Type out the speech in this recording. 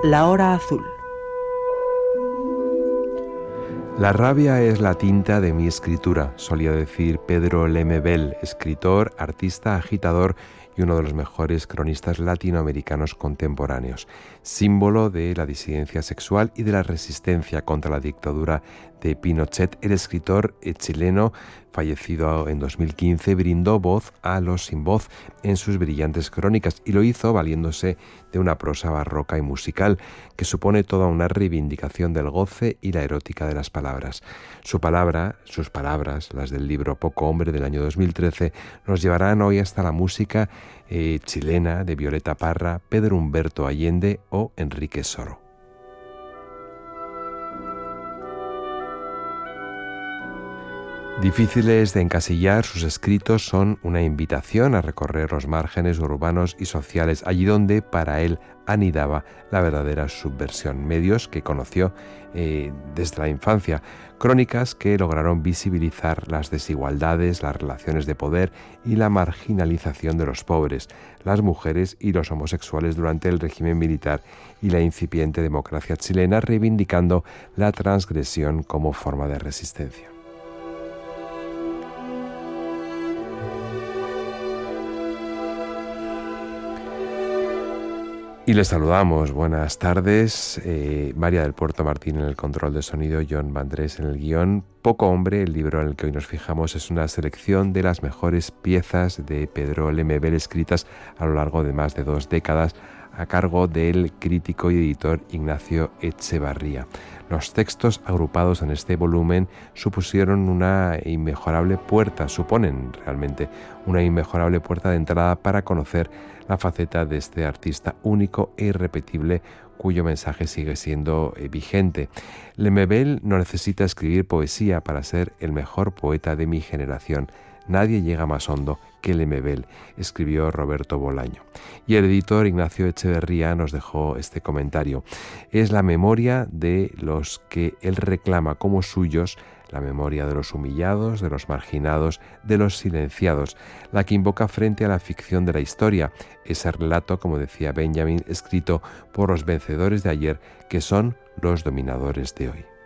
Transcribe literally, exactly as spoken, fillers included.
La hora azul. La rabia es la tinta de mi escritura, solía decir Pedro Lemebel, escritor, artista, agitador y uno de los mejores cronistas latinoamericanos contemporáneos, símbolo de la disidencia sexual y de la resistencia contra la dictadura de Pinochet. El escritor chileno, fallecido en dos mil quince, brindó voz a los sin voz en sus brillantes crónicas y lo hizo valiéndose de una prosa barroca y musical que supone toda una reivindicación del goce y la erótica de las palabras. Su palabra, sus palabras, las del libro Poco Hombre del año dos mil trece, nos llevarán hoy hasta la música eh, chilena de Violeta Parra, Pedro Humberto Allende o Enrique Soro. Difíciles de encasillar, sus escritos son una invitación a recorrer los márgenes urbanos y sociales, allí donde para él anidaba la verdadera subversión. Medios que conoció eh, desde la infancia, crónicas que lograron visibilizar las desigualdades, las relaciones de poder y la marginalización de los pobres, las mujeres y los homosexuales durante el régimen militar y la incipiente democracia chilena, reivindicando la transgresión como forma de resistencia. Y les saludamos, buenas tardes, eh, María del Puerto Martín en el control de sonido, John Vandrés en el guión. Poco Hombre, el libro en el que hoy nos fijamos, es una selección de las mejores piezas de Pedro Lemebel escritas a lo largo de más de dos décadas a cargo del crítico y editor Ignacio Echevarría. Los textos agrupados en este volumen supusieron una inmejorable puerta, suponen realmente una inmejorable puerta de entrada para conocer la faceta de este artista único e irrepetible cuyo mensaje sigue siendo eh, vigente. Lemebel no necesita escribir poesía para ser el mejor poeta de mi generación. Nadie llega más hondo que Lemebel, escribió Roberto Bolaño. Y el editor Ignacio Echeverría nos dejó este comentario. Es la memoria de los que él reclama como suyos, la memoria de los humillados, de los marginados, de los silenciados, la que invoca frente a la ficción de la historia, ese relato, como decía Benjamin, escrito por los vencedores de ayer, que son los dominadores de hoy.